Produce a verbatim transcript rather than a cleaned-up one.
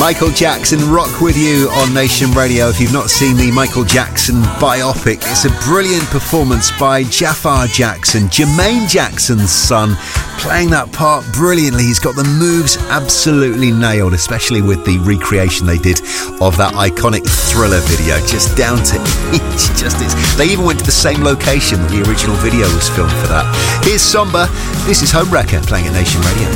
Michael Jackson, Rock With You on Nation Radio. If you've not seen the Michael Jackson biopic, it's a brilliant performance by Jafar Jackson, Jermaine Jackson's son, playing that part brilliantly. He's got the moves absolutely nailed, especially with the recreation they did of that iconic Thriller video. Just down to each, just is. They even went to the same location that the original video was filmed for that. Here's Somber. This is Homewrecker playing at Nation Radio.